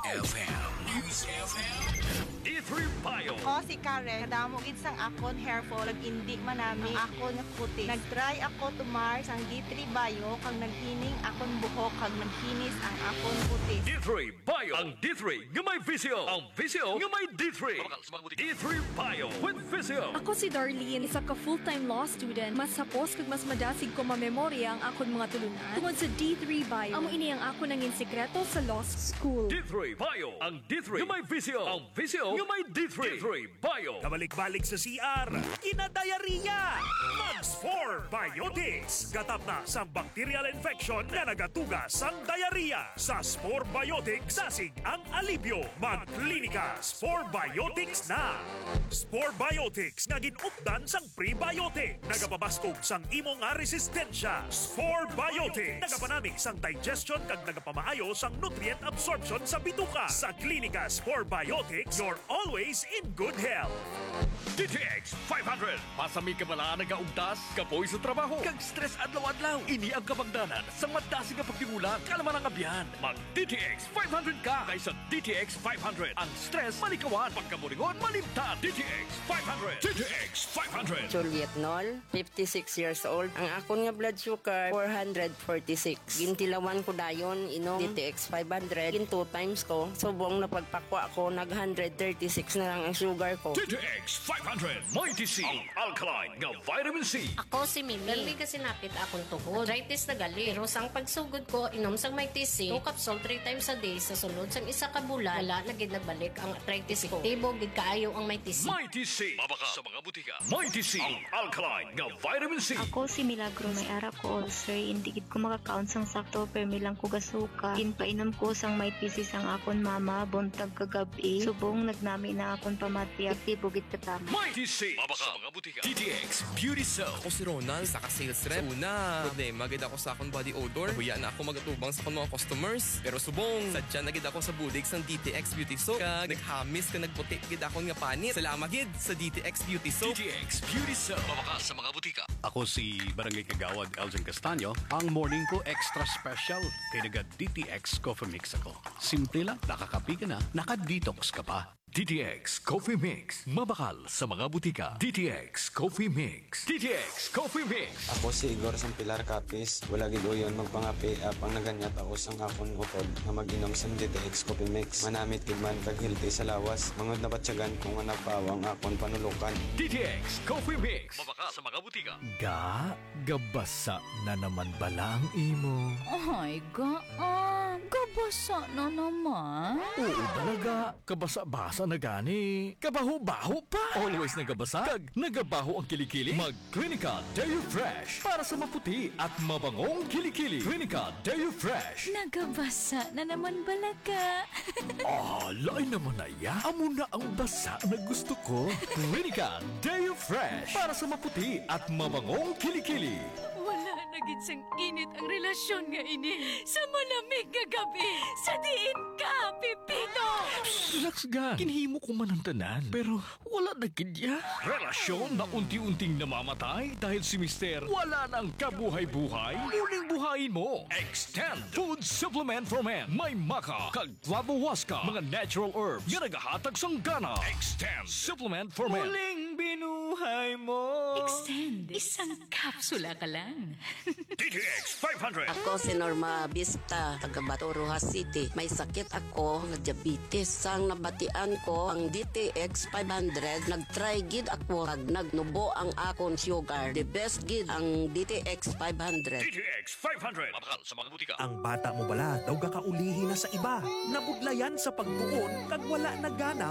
FM. News FM. D3 Bio. Ako si Karen, kadamo gid sang akon hair fall, indi manami ang akon nga kutis. Nagtry ako tumar sang D3 Bio kag naghining akon buhok kag naghinis ang akon kutis. D3 Bio. Ang D3 nga may visio. Ang visio nga may D3. D3 Bio with visio. Ako si Darlene, isa ka full-time law student. Mas sapos kag mas madasig ko mamemorya ang akon mga tulunan tungod sa D3 Bio. Amo ini ang ako nangin sekreto sa law school. D3 Bio. Ang D3 nga may visio. Ang visio nga may D3. D3 Bio. Kabalik-balik sa CR, kinadayariya! Mags 4 Biotics. Gatap na sa bacterial infection na nagatugas ang diarrhea. Sa Spore Biotics, sasig ang alibyo. Mag-klinika, Spore Biotics na! Spore Biotics nga ginupdan sang prebiotic. Nagapabaskog sang imo nga resistensya. Spore Biotics. Nagapanami sang digestion kag nagapamaayo sang nutrient absorption sa bituka. Sa klinika Spore Biotics, you're always in good health. DTX 500. Pasami ka bala nagaugtas, kapoy sa trabaho, kag stress adlaw-adlaw. Ini ang kabangdanan sa madasi nga pagtingula, kalaman ang abyan. Mag DTX 500 ka kaysa DTX 500. Ang stress malikawan, pagkamuringon malimtan. DTX 500. DTX 500. Juliet Nol, 56 years old. Ang akon nga blood sugar, 446. Gintilawan ko dayon, inom DTX 500. Gin 2 times ko. Subong na pagpakwa ko, nag 136 na lang ang sugar ko. DTX 500. Mighty C. Ang alkaline nga vitamin C. Ako si Mimi. Dali kasi napit akong tuhod. Arthritis na gali. Pero sang pagsugod ko, inom sang Mighty C. 2 capsule 3 times a day. Sa sunod sang isa ka bulan, wala na gid nagbalik ang arthritis ko. Tibo gid kaayo ang Mighty C. Mighty C. Mabaka sa mga butika. Mighty C. Ang alkaline nga vitamin C. Ako si Milagro, may ara ko ulcer, hindi gid ko makakount sang sakto pero milang ko gasuka. Ginpainom ko sang may thesis ang akon mama buntag kagabi. Subong nagnami na akon pamatya, tibo gid katama. Mighty C. Mabaka sa mga butika. DTX Beauty Soap. Ako si Ronald, saka sales rep. So una, problema gid ako sa akong body odor. Huya na ako magatubang sa akong mga customers. Pero subong, sadya na gid ako sa budig sang DTX Beauty Soap. Kag naghamis ka nagputi gid akong nga panit. Salamat gid sa DTX Beauty Soap. DTX Beauty Soap. Mabaka sa mga butika. Ako si Barangay Kagawad Elgin Castaño. Ang morning ko extra special kay naga DTX Coffee Mix ako. Simple lang, nakakapi ka na, naka-detox ka pa. DTX Coffee Mix. Mabakal sa mga butika. DTX Coffee Mix. DTX Coffee Mix. Ako si Igor sang Pilar Capiz. Wala gid uyon magpangapi apang naganyat ako sang akon utod nga mag-inom sang DTX Coffee Mix. Manamit gid man kag healthy sa lawas. Mangod na batyagan kung nga napawang akon panulukan. DTX Coffee Mix. Mabaka sa mga butika. Gabasa na naman bala ang imo. Ay, gabasa na naman. Oo talaga, kabasa-basa na gani. Kabaho-baho pa. Always nagabasa, kag nagabaho ang kilikili. Mag-Clinica Deo Fresh para sa maputi at mabangong kilikili. Clinica Deo Fresh. Nagabasa na naman balaga. Lain naman na ya. Amo na ang basa na gusto ko. Clinica Deo Fresh para sa maputi at mabangong kilikili. Wala na gid sang init ang relasyon nga ini. Sa malamig nga gabi, sa diin ka, Pipito! Relax ga. Kinhimo ko man ang tanan. Pero wala na kidya. Relasyon na unti-unting namamatay dahil si Mister wala nang kabuhay-buhay. Muling buhayin mo. Extend Food Supplement for Men. May maka, kag clavohuasca, mga natural herbs nga nagahatag sang gana. Extend Supplement for Men. Muling binuhay mo. Extend. Isang kapsula ka lang. DTX 500. Ako si Norma Vista, taga Bato, Rojas City. May sakit ako nga diabetes. Sang nabatian ko ang DTX 500, nagtry gid ako kag nagnubo ang akon sugar. The best gid ang DTX 500. DTX 500. Mabakal sa mga butika. Ang bata mo bala daw gakaulihi na sa iba. Nabudlayan sa pagtuon kag wala na gana